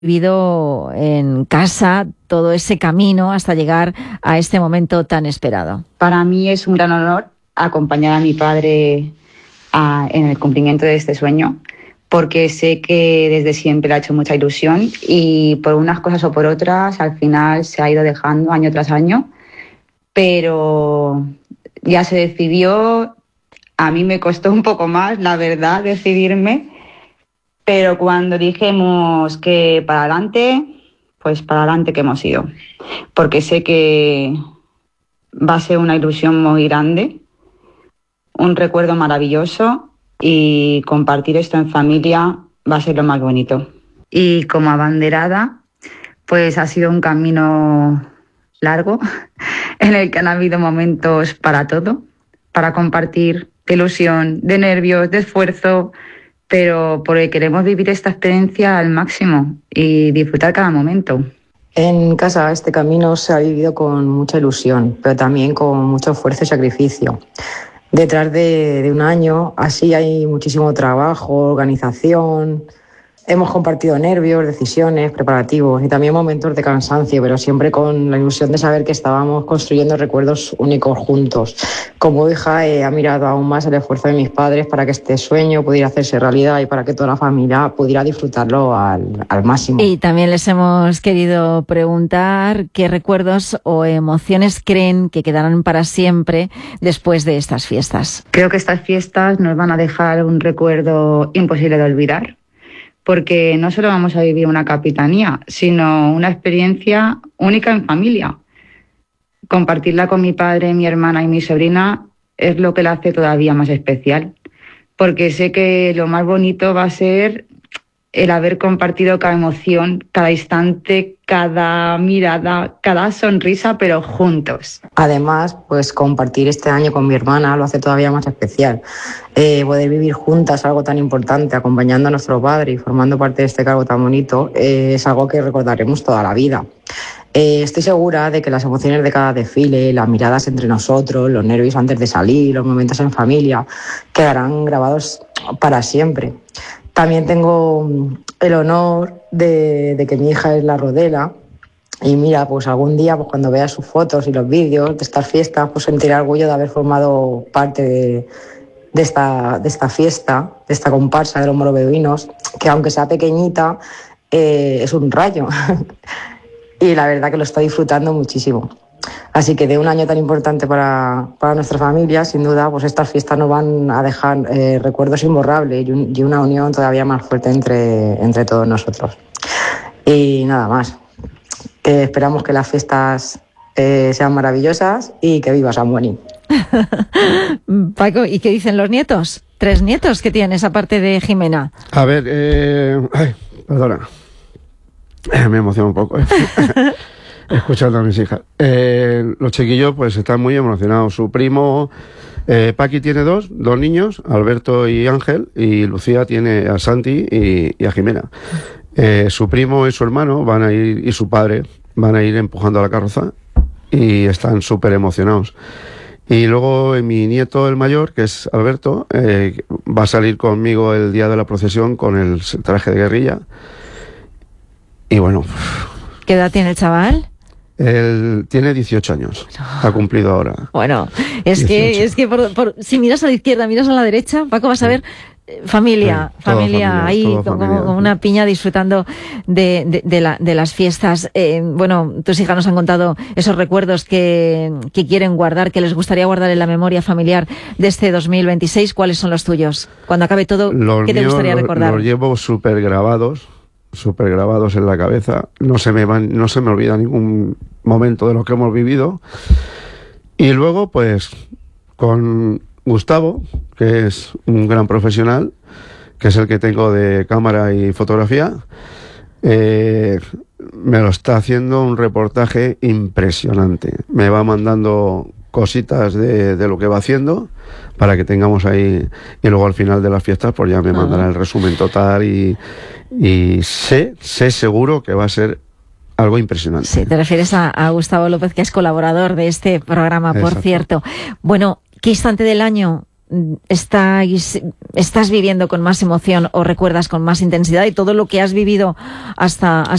vivido en casa todo ese camino hasta llegar a este momento tan esperado. Para mí es un gran honor acompañar a mi padre en el cumplimiento de este sueño, porque sé que desde siempre le ha hecho mucha ilusión y por unas cosas o por otras al final se ha ido dejando año tras año, pero ya se decidió. A mí me costó un poco más, la verdad, decidirme, pero cuando dijimos que para adelante, pues para adelante que hemos ido, porque sé que va a ser una ilusión muy grande, un recuerdo maravilloso y compartir esto en familia va a ser lo más bonito. Y como abanderada, pues ha sido un camino largo en el que han habido momentos para todo, para compartir, de ilusión, de nervios, de esfuerzo, pero porque queremos vivir esta experiencia al máximo y disfrutar cada momento. En casa este camino se ha vivido con mucha ilusión, pero también con mucho esfuerzo y sacrificio. Detrás de un año, así hay muchísimo trabajo, organización. Hemos compartido nervios, decisiones, preparativos y también momentos de cansancio, pero siempre con la ilusión de saber que estábamos construyendo recuerdos únicos juntos. Como hija he admirado aún más el esfuerzo de mis padres para que este sueño pudiera hacerse realidad y para que toda la familia pudiera disfrutarlo al máximo. Y también les hemos querido preguntar qué recuerdos o emociones creen que quedarán para siempre después de estas fiestas. Creo que estas fiestas nos van a dejar un recuerdo imposible de olvidar, porque no solo vamos a vivir una capitanía, sino una experiencia única en familia. Compartirla con mi padre, mi hermana y mi sobrina es lo que la hace todavía más especial, porque sé que lo más bonito va a ser el haber compartido cada emoción, cada instante, cada mirada, cada sonrisa, pero juntos. Además, pues compartir este año con mi hermana lo hace todavía más especial. Poder vivir juntas algo tan importante, acompañando a nuestro padre y formando parte de este cargo tan bonito, es algo que recordaremos toda la vida. Estoy segura de que las emociones de cada desfile, las miradas entre nosotros, los nervios antes de salir, los momentos en familia, quedarán grabados para siempre. También tengo el honor de que mi hija es la Rodela y mira, pues algún día pues cuando vea sus fotos y los vídeos de estas fiestas, pues sentirá orgullo de haber formado parte de esta fiesta, de esta comparsa de los morobeduinos, que aunque sea pequeñita, es un rayo. Y la verdad que lo estoy disfrutando muchísimo. Así que de un año tan importante para nuestra familia, sin duda, pues estas fiestas nos van a dejar recuerdos imborrables y una unión todavía más fuerte entre todos nosotros. Y nada más. Esperamos que las fiestas sean maravillosas y que viva San Buení. Paco, ¿y qué dicen los nietos? 3 nietos que tienes aparte de Jimena. A ver, perdona. Me emociona un poco. Escuchando a mis hijas. Los chiquillos pues están muy emocionados. Su primo Paqui tiene dos niños, Alberto y Ángel, y Lucía tiene a Santi y a Jimena. Su primo y su hermano van a ir, y su padre van a ir empujando a la carroza y están súper emocionados. Y luego mi nieto, el mayor, que es Alberto, va a salir conmigo el día de la procesión con el traje de guerrilla. Y bueno. ¿Qué edad tiene el chaval? Él tiene 18 años, ha cumplido ahora. Bueno, es que si miras a la izquierda, miras a la derecha, Paco, vas a ver familia ahí como una piña disfrutando de las fiestas. Bueno, tus hijas nos han contado esos recuerdos que quieren guardar, que les gustaría guardar en la memoria familiar de este 2026. ¿Cuáles son los tuyos? Cuando acabe todo, ¿qué te gustaría recordar? Los llevo súper grabados en la cabeza. No se me olvida ningún momento de lo que hemos vivido. Y luego, pues, con Gustavo, que es un gran profesional, que es el que tengo de cámara y fotografía, me lo está haciendo un reportaje impresionante. Me va mandando cositas de lo que va haciendo para que tengamos ahí, y luego al final de las fiestas pues ya me mandará el resumen total y sé seguro que va a ser algo impresionante. Sí, te refieres a Gustavo López, que es colaborador de este programa, por cierto. Bueno, ¿qué instante del año estás viviendo con más emoción o recuerdas con más intensidad, y todo lo que has vivido hasta